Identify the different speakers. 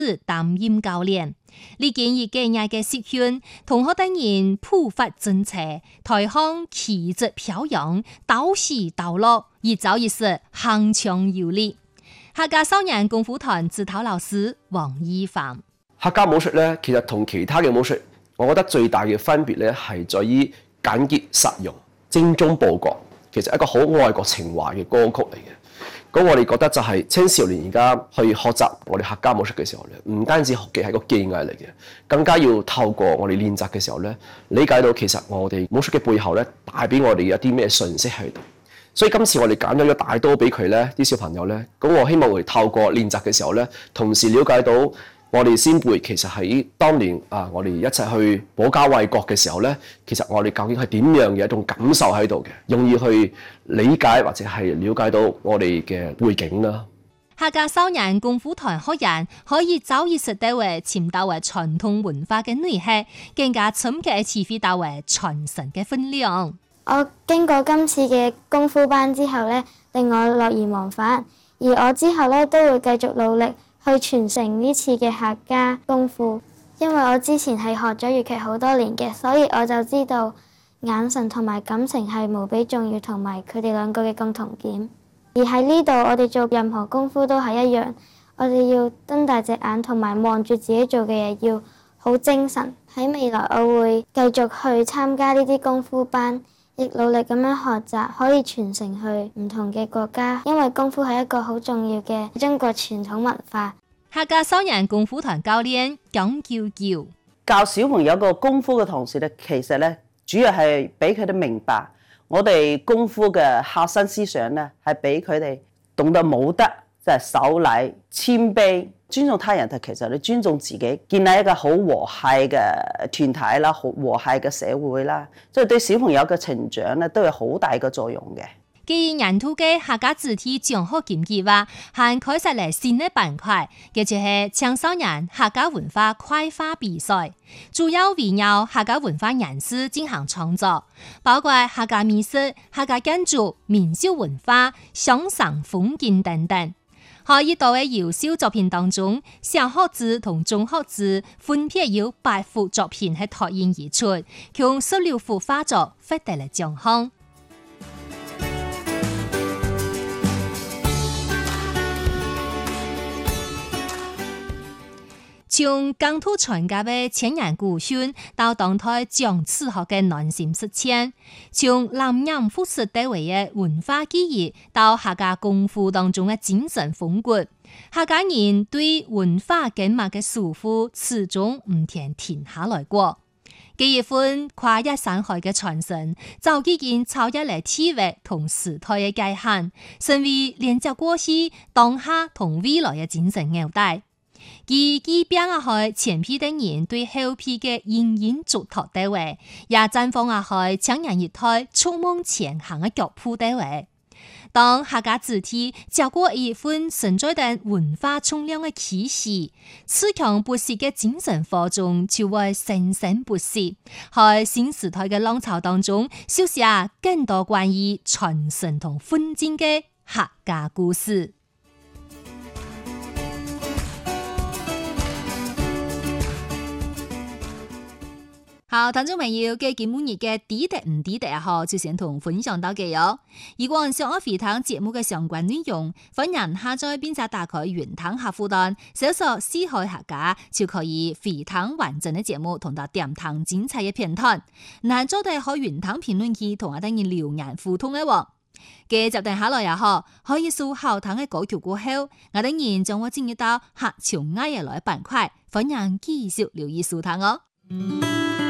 Speaker 1: 擔任教練。歷經一幾年嘅實訓，同學等人普發真才，台上氣質飄揚，鬥喜鬥樂，一朝一夕鏗鏘有力。客家少年功夫團指導老師黃義範。
Speaker 2: 客家武術咧，其實同其他嘅武術，我覺得最大嘅分別咧係在於簡潔實用、精忠報國。其實一個好愛國情懷嘅歌曲嚟嘅。咁我哋覺得就係青少年而家去學習我哋客家武術嘅時候咧，唔單止學嘅係個技藝嚟嘅，更加要透過我哋練習嘅時候咧，理解到其實我哋武術嘅背後咧，帶俾我哋一啲咩訊息喺度。所以今次我哋揀咗一大刀俾佢咧，啲小朋友咧，咁我希望佢透過練習嘅時候咧，同時了解到我哋先輩其實喺當年我哋一齊去保家衛國嘅時候咧，其實我哋究竟係點樣嘅一種感受喺度嘅，容易去理解或者係了解到我哋嘅背景啦。
Speaker 1: 客家少年功夫團學員可以早已識得為潛到為傳統文化嘅內核，更加深刻嘅體會到為傳承嘅分量。
Speaker 3: 我經過今次嘅功夫班之後咧，令我樂而忘返，而我之後咧都會繼續努力去傳承呢次嘅客家功夫。因為我之前係學咗粵劇好多年嘅，所以我就知道眼神同埋感情係無比重要，同埋佢哋兩個嘅共同點。而喺呢度，我哋做任何功夫都係一樣，我哋要瞪大隻眼，同埋望住自己做嘅嘢，要好精神。喺未來，我會繼續去參加呢啲功夫班，亦努力咁樣學習，可以傳承去唔同嘅國家，因為功夫係一個好重要嘅中國傳統文化。
Speaker 1: 客家少年功夫團教練蔣嬌嬌
Speaker 4: 教小朋友個功夫嘅同時咧，其實咧主要係俾佢哋明白我哋功夫嘅核心思想咧，係俾佢哋懂得武德，就係守禮、謙卑、尊重他人。其實你尊重自己，建立一個好和諧嘅團體啦，好和諧嘅社會啦，即係對小朋友嘅成長咧都有好大嘅作用嘅。
Speaker 1: 既然年度嘅客家主題獎學金計劃還開設嚟新嘅板塊，嘅就係青少年客家文化繪畫比賽，主要圍繞客家文化人士進行創作，包括客家美食、客家建築、民俗文化、鄉村風景等等。喺呢度嘅優秀作品當中，小學子同中學子分別有8幅作品係脫穎而出，共16幅畫作獲得了獎項。從江土傳家嘅千年古訓到當代講此學嘅內心實踐，從南洋復式地位嘅文化記憶到客家功夫當中嘅精神風骨，客家人對文化緊密嘅束縛始終唔停下來過。這一份跨越山海嘅傳承，早已經超越了地域同時代嘅界限，成為連接過去、當下同未來嘅精神紐帶。佢表現係前批等人對後批嘅隱隱囑託地位，也綻放係青年一代觸夢前行嘅腳步地位。當客家主體照過一份承載着文化重量嘅氣勢，自強不息嘅精神火種就會生生不息，喺新時代嘅浪潮當中，寫下更多關於傳承同奮進嘅客家故事。好，聽眾朋友嘅今日嘅抵得唔抵得啊？就先同分享到嘅喲。如果想要回聽節目嘅相關內容，歡迎下載並且打開雲聽客戶端，搜索四海客家就可以回聽完整嘅節目，同到點聽精彩嘅片段。嗱，做到可雲聽評論區同我等人留言互動嘅喎。繼續等下來也好，可以數好聽嘅歌曲過後，我等人將會進入到客潮愛嘅來板塊，歡迎繼續留意收聽哦。